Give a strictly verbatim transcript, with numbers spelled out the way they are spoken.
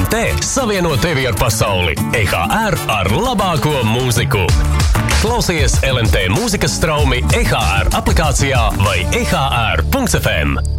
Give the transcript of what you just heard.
T savieno tevi ar pasauli. E H R ar labāko mūziku. Klausies L M T mūzikas straumi E H R aplikācijā vai e h r punkts f m.